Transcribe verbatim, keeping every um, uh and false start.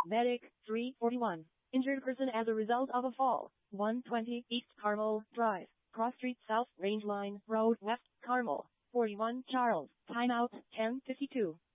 Medic, three forty-one. Injured person as a result of a fall. one twenty East Carmel Drive. Cross Street South Range Line Road West Carmel. forty-one Charles. Timeout ten fifty-two.